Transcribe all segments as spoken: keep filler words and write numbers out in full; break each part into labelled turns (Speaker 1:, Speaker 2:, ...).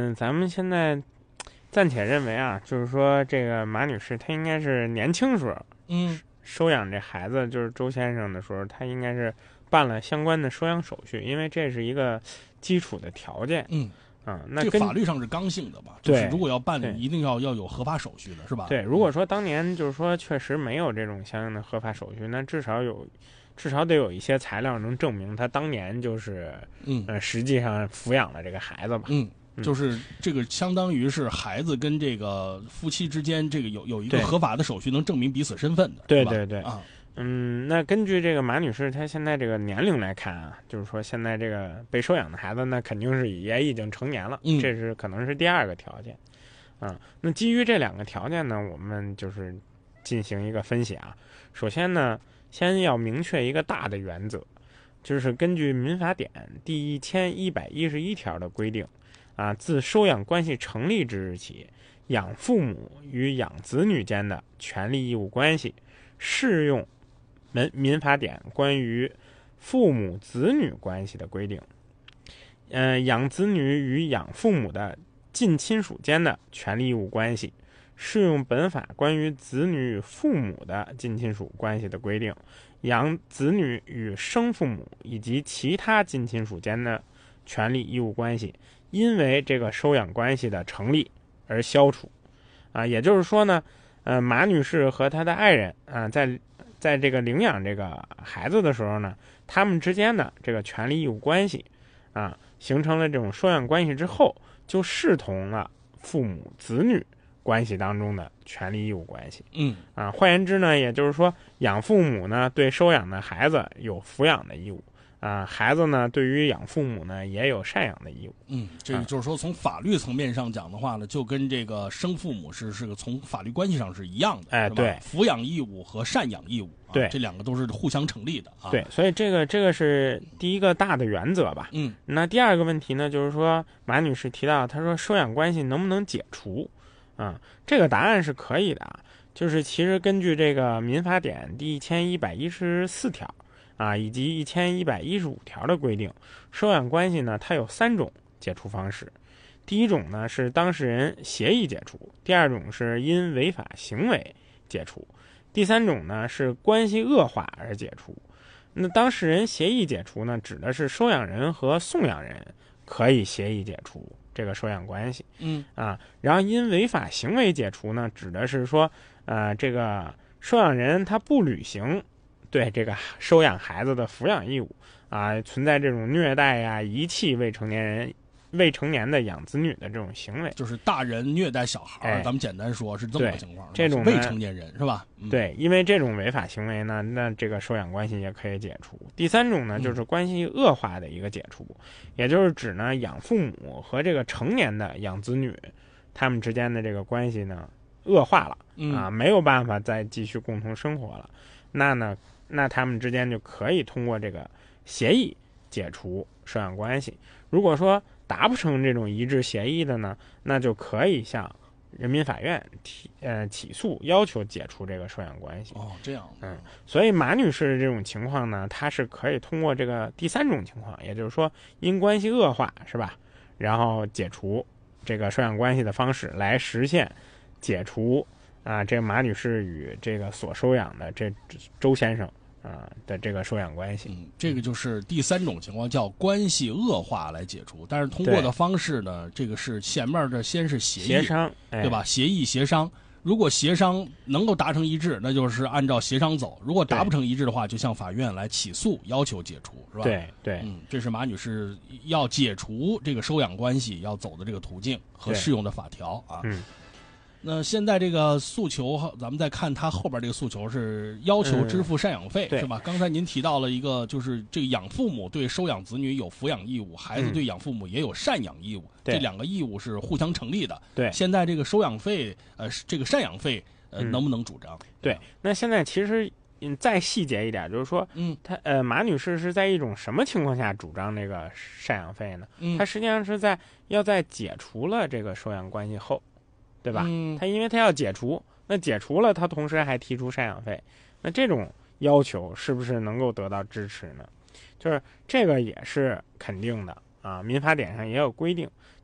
Speaker 1: 嗯，咱们现在暂且认为啊，就是说这个马女士她应该是年轻时候，
Speaker 2: 嗯，
Speaker 1: 收养这孩子就是周先生的时候，她应该是办了相关的收养手续，因为这是一个基础的条件。
Speaker 2: 嗯。
Speaker 1: 啊、嗯，那
Speaker 2: 这
Speaker 1: 跟
Speaker 2: 法律上是刚性的吧？就是
Speaker 1: 对，
Speaker 2: 如果要办
Speaker 1: 对
Speaker 2: 理，一定要要有合法手续的，是吧？
Speaker 1: 对，如果说当年就是说确实没有这种相应的合法手续，那至少有，至少得有一些材料能证明他当年就是，
Speaker 2: 嗯
Speaker 1: 呃，实际上抚养了这个孩子吧。
Speaker 2: 嗯，就是这个相当于是孩子跟这个夫妻之间这个有有一个
Speaker 1: 对
Speaker 2: 合法的手续能证明彼此身份的，是吧
Speaker 1: 对对对
Speaker 2: 啊，
Speaker 1: 嗯，那根据这个马女士她现在这个年龄来看啊，就是说现在这个被收养的孩子，那肯定是也已经成年了，
Speaker 2: 嗯
Speaker 1: 这是可能是第二个条件。啊，那基于这两个条件呢，我们就是进行一个分析啊。首先呢，先要明确一个大的原则，就是根据民法典第一千一百一十一条的规定，啊，自收养关系成立之日起，养父母与养子女间的权利义务关系，适用民民法典关于父母子女关系的规定。呃，养子女与养父母的近亲属间的权利义务关系，适用本法关于子女与父母的近亲属关系的规定；养子女与生父母以及其他近亲属间的权利义务关系，因为这个收养关系的成立而消除。啊，也就是说呢，呃，马女士和她的爱人啊，在在这个领养这个孩子的时候呢，他们之间的这个权利义务关系，啊，形成了这种收养关系之后，就视同了父母子女关系当中的权利义务关系。
Speaker 2: 嗯
Speaker 1: 啊，换言之呢，也就是说，养父母呢对收养的孩子有抚养的义务，啊，孩子呢对于养父母呢也有赡养的义务。
Speaker 2: 嗯，这个就是说从法律层面上讲的话呢，就跟这个生父母是是个从法律关系上是一样的，是吧
Speaker 1: 哎对，
Speaker 2: 抚养义务和赡养义务，啊、
Speaker 1: 对，
Speaker 2: 这两个都是互相成立的啊。
Speaker 1: 对，所以这个这个是第一个大的原则吧。
Speaker 2: 嗯，
Speaker 1: 那第二个问题呢，就是说马女士提到，她说收养关系能不能解除？啊，这个答案是可以的啊，就是其实根据这个民法典第一千一百一十四条啊，以及一千一百一十五条的规定，收养关系呢，它有三种解除方式。第一种呢是当事人协议解除，第二种是因违法行为解除，第三种呢是关系恶化而解除。那当事人协议解除呢，指的是收养人和送养人可以协议解除这个收养关系。
Speaker 2: 嗯
Speaker 1: 啊，然后因违法行为解除呢，指的是说，呃，这个收养人他不履行对这个收养孩子的抚养义务啊，存在这种虐待呀、遗弃未成年人、未成年的养子女的这种行为，
Speaker 2: 就是大人虐待小孩，
Speaker 1: 哎、
Speaker 2: 咱们简单说是这么个情况。
Speaker 1: 这种
Speaker 2: 未成年人是吧？
Speaker 1: 嗯、对，因为这种违法行为呢，那这个收养关系也可以解除。第三种呢，就是关系恶化的一个解除，嗯、也就是指呢养父母和这个成年的养子女，他们之间的这个关系呢恶化了、
Speaker 2: 嗯、
Speaker 1: 啊，没有办法再继续共同生活了，那呢，那他们之间就可以通过这个协议解除收养关系。如果说达不成这种一致协议的呢，那就可以向人民法院提呃起诉，要求解除这个收养关系。
Speaker 2: 哦，这样。
Speaker 1: 嗯，所以马女士的这种情况呢，她是可以通过这个第三种情况，也就是说因关系恶化，是吧？然后解除这个收养关系的方式来实现解除啊，这个马女士与这个所收养的这周先生啊的这个收养关系。
Speaker 2: 嗯，这个就是第三种情况，叫关系恶化来解除。但是通过的方式呢，这个是前面的先是协议
Speaker 1: 协商，哎、
Speaker 2: 对吧？协议协商，如果协商能够达成一致，那就是按照协商走；如果达不成一致的话，就向法院来起诉，要求解除，是吧？
Speaker 1: 对对，
Speaker 2: 嗯，这是马女士要解除这个收养关系要走的这个途径和适用的法条啊。
Speaker 1: 嗯。
Speaker 2: 那现在这个诉求，咱们再看他后边这个诉求是要求支付赡养费，
Speaker 1: 嗯、
Speaker 2: 是吧？刚才您提到了一个，就是这个养父母对收养子女有抚养义务，孩子对养父母也有赡养义务，
Speaker 1: 嗯、
Speaker 2: 这两个义务是互相成立的。
Speaker 1: 对，
Speaker 2: 现在这个收养费，呃，这个赡养费，呃，
Speaker 1: 嗯、
Speaker 2: 能不能主张？
Speaker 1: 对，那现在其实嗯再细节一点，就是说，
Speaker 2: 嗯，
Speaker 1: 他呃马女士是在一种什么情况下主张这个赡养费呢？
Speaker 2: 嗯，
Speaker 1: 她实际上是在要在解除了这个收养关系后。对吧？
Speaker 2: 嗯，
Speaker 1: 他因为他要解除，那解除了，他同时还提出赡养费，那这种要求是不是能够得到支持呢？就是这个也是肯定的啊，民法典上也有规定，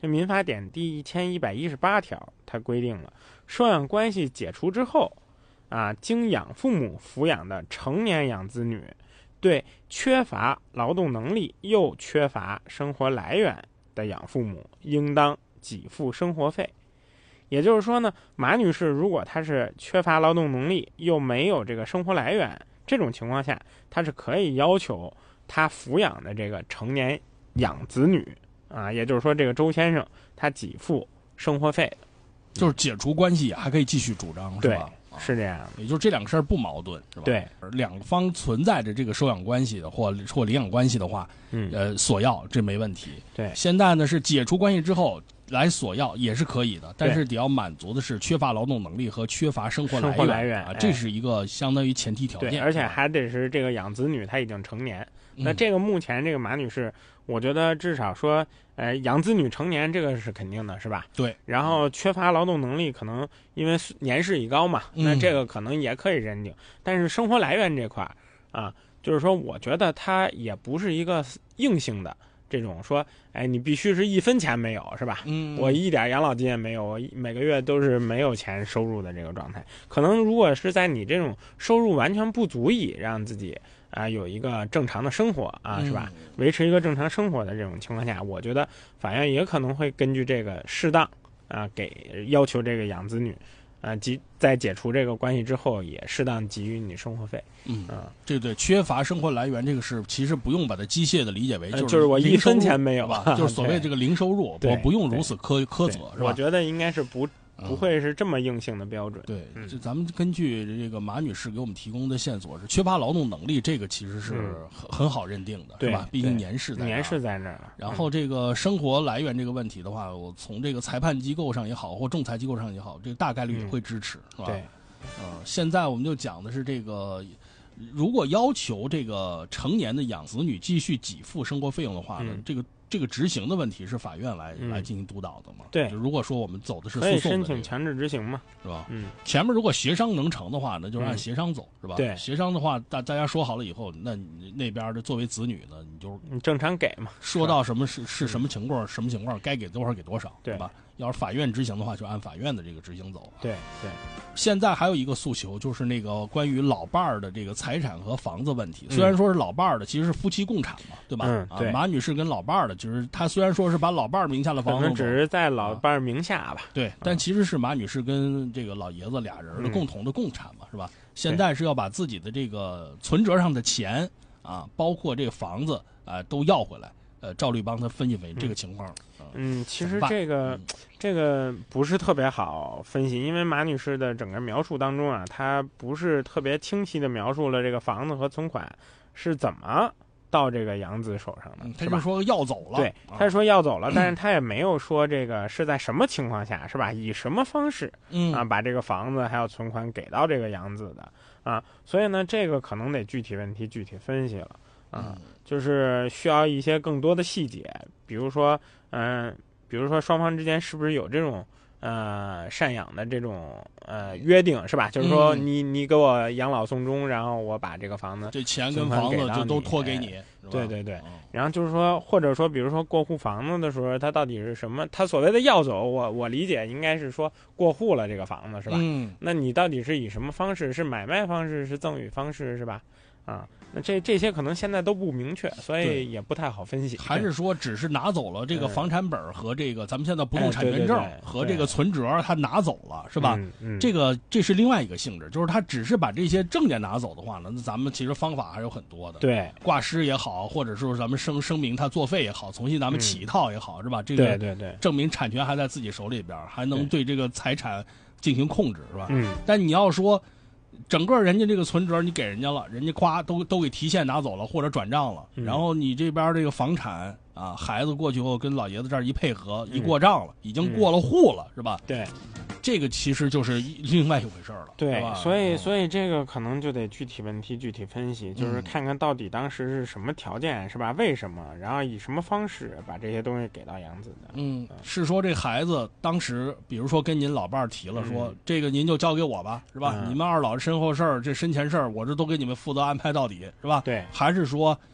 Speaker 1: 这民法典第一千一百一十八条，它规定了收养关系解除之后，啊，经养父母抚养的成年养子女，对缺乏劳动能力又缺乏生活来源的养父母，应当给付生活费。也就是说呢，马女士如果她是缺乏劳动能力又没有这个生活来源，这种情况下，她是可以要求她抚养的这个成年养子女啊，也就是说这个周先生他给付生活费，
Speaker 2: 就是解除关系还可以继续主张，是吧？
Speaker 1: 对，是这样的。
Speaker 2: 也就是这两个事儿不矛盾，是吧？
Speaker 1: 对，
Speaker 2: 两方存在着这个收养关系的或或领养关系的话，
Speaker 1: 嗯，
Speaker 2: 呃，索要这没问题。
Speaker 1: 对，
Speaker 2: 现在呢是解除关系之后来索要也是可以的，但是得要满足的是缺乏劳动能力和缺乏生活来源，
Speaker 1: 生活来源
Speaker 2: 啊，
Speaker 1: 哎
Speaker 2: 这是一个相当于前提条件。
Speaker 1: 对，而且还得是这个养子女他已经成年。嗯、那这个目前这个马女士，我觉得至少说，呃，养子女成年这个是肯定的，是吧？
Speaker 2: 对。
Speaker 1: 然后缺乏劳动能力，可能因为年事已高嘛，
Speaker 2: 嗯、
Speaker 1: 那这个可能也可以认定。但是生活来源这块啊，就是说，我觉得它也不是一个硬性的。这种说，哎，你必须是一分钱没有，是吧？
Speaker 2: 嗯，
Speaker 1: 我一点养老金也没有，我每个月都是没有钱收入的这个状态。可能如果是在你这种收入完全不足以让自己啊、呃、有一个正常的生活啊，
Speaker 2: 嗯、
Speaker 1: 是吧？维持一个正常生活的这种情况下，我觉得法院也可能会根据这个适当啊、呃，给要求这个养子女。啊，即在解除这个关系之后，也适当给予你生活费。
Speaker 2: 嗯
Speaker 1: 啊，
Speaker 2: 这对缺乏生活来源这个是，其实不用把它机械的理解为就是、呃、
Speaker 1: 就是我一分钱没有
Speaker 2: 吧，就是所谓这个零收入，我不用如此苛苛责，是吧？
Speaker 1: 我觉得应该是不。不会是这么硬性的标准。
Speaker 2: 对，
Speaker 1: 嗯、
Speaker 2: 就咱们根据这个马女士给我们提供的线索是缺乏劳动能力，这个其实是很、嗯、很好认定的，是吧？毕竟年事在
Speaker 1: 年事在那儿。
Speaker 2: 然后这个生活来源这个问题的话，我从这个裁判机构上也好，或仲裁机构上也好，这个大概率也会支持，
Speaker 1: 嗯、
Speaker 2: 是吧？
Speaker 1: 对。
Speaker 2: 呃，现在我们就讲的是这个。如果要求这个成年的养子女继续给付生活费用的话呢，
Speaker 1: 嗯、
Speaker 2: 这个这个执行的问题是法院来、
Speaker 1: 嗯、
Speaker 2: 来进行督导的嘛？
Speaker 1: 对，
Speaker 2: 如果说我们走的是诉讼
Speaker 1: 可以
Speaker 2: 的、这个，
Speaker 1: 申请强制执行嘛，
Speaker 2: 是吧？
Speaker 1: 嗯，
Speaker 2: 前面如果协商能成的话，那就是按协商走，
Speaker 1: 嗯、
Speaker 2: 是吧？
Speaker 1: 对，
Speaker 2: 协商的话，大大家说好了以后，那你那边的作为子女呢，你就
Speaker 1: 你正常给嘛，
Speaker 2: 说到什么是是什么情况，什么情况该给多少给多少，
Speaker 1: 对
Speaker 2: 吧？要是法院执行的话，就按法院的这个执行走。
Speaker 1: 对对。
Speaker 2: 现在还有一个诉求，就是那个关于老伴儿的这个财产和房子问题。虽然说是老伴儿的，其实是夫妻共产嘛，对吧？
Speaker 1: 嗯，对。
Speaker 2: 啊、马女士跟老伴儿的，就是她虽然说是把老伴儿名下的房子，
Speaker 1: 可能只是在老伴儿名下吧。
Speaker 2: 啊、对，但其实是马女士跟这个老爷子俩人的共同的共产嘛，
Speaker 1: 嗯、
Speaker 2: 是吧？现在是要把自己的这个存折上的钱啊，包括这个房子啊，都要回来。呃，赵律帮他分析分析这个情况。
Speaker 1: 嗯，其实这个、嗯、这个不是特别好分析，因为马女士的整个描述当中啊，她不是特别清晰的描述了这个房子和存款是怎么到这个养子手上的。
Speaker 2: 嗯、他就说要走了，
Speaker 1: 对，他说要走了，啊、但是他也没有说这个是在什么情况下，是吧？以什么方式，
Speaker 2: 嗯
Speaker 1: 啊，把这个房子还有存款给到这个养子的啊？所以呢，这个可能得具体问题具体分析了。啊，就是需要一些更多的细节，比如说，嗯、呃，比如说双方之间是不是有这种呃赡养的这种呃约定，是吧？就是说你，你你给我养老送终，然后我把这个房子
Speaker 2: 这钱跟房子就都托给你，
Speaker 1: 对对对。然后就是说，或者说，比如说过户房子的时候，他到底是什么？他所谓的要走，我我理解应该是说过户了这个房子，是吧？
Speaker 2: 嗯。
Speaker 1: 那你到底是以什么方式？是买卖方式？是赠与方式？是吧？啊。那这这些可能现在都不明确，所以也不太好分析。
Speaker 2: 还是说只是拿走了这个房产本和这个咱们现在不动产权证和这个存折，他拿走了是吧？
Speaker 1: 嗯嗯、
Speaker 2: 这个这是另外一个性质，就是他只是把这些证件拿走的话呢，那咱们其实方法还有很多的。
Speaker 1: 对，
Speaker 2: 挂失也好，或者说咱们声声明他作废也好，重新咱们起一套也好，
Speaker 1: 嗯、
Speaker 2: 是吧？这个
Speaker 1: 对对对，
Speaker 2: 证明产权还在自己手里边，还能对这个财产进行控制，是吧？
Speaker 1: 嗯。
Speaker 2: 但你要说。整个人家这个存折你给人家了，人家夸都都给提现拿走了或者转账了，
Speaker 1: 嗯、
Speaker 2: 然后你这边这个房产啊，孩子过去后跟老爷子这儿一配合，嗯、一过账了，已经过了户了，
Speaker 1: 嗯、
Speaker 2: 是吧？
Speaker 1: 对，
Speaker 2: 这个其实就是另外一回事了，
Speaker 1: 对，所以
Speaker 2: 嗯、
Speaker 1: 所以这个可能就得具体问题具体分析，就是看看到底当时是什么条件，是吧？为什么，然后以什么方式把这些东西给到养子的？
Speaker 2: 嗯，是说这孩子当时，比如说跟您老伴儿提了说，嗯、这个您就交给我吧，是吧？
Speaker 1: 嗯、
Speaker 2: 你们二老身后事儿，这身前事儿，我这都给你们负责安排到底，是吧？
Speaker 1: 对，
Speaker 2: 还是说？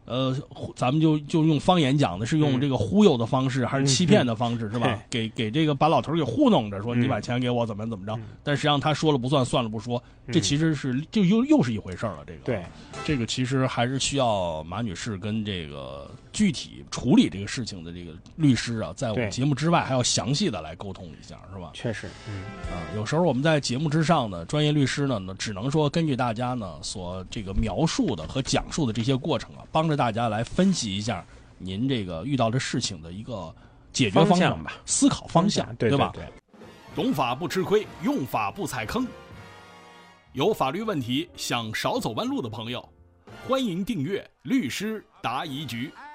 Speaker 2: 呃，咱们就就用方言讲的是用这个忽悠的方式，嗯、还是欺骗的方式，嗯、是吧？给给这个把老头给糊弄着，说你把钱给我，怎么怎么着？嗯、但实际上他说了不算，算了不说，这其实是就又又是一回事了。这个
Speaker 1: 对，
Speaker 2: 这个其实还是需要马女士跟这个具体处理这个事情的这个律师啊，在我们节目之外还要详细的来沟通一下，是吧？
Speaker 1: 确实，嗯
Speaker 2: 啊，有时候我们在节目之上呢，专业律师呢，只能说根据大家呢所这个描述的和讲述的这些过程啊，帮着大家来分析一下您这个遇到的事情的一个解决方向
Speaker 1: 吧，
Speaker 2: 思考方向，
Speaker 1: 对
Speaker 2: 吧？
Speaker 1: 对对，
Speaker 2: 懂法不吃亏，用法不踩坑。有法律问题想少走弯路的朋友，欢迎订阅律师答疑局。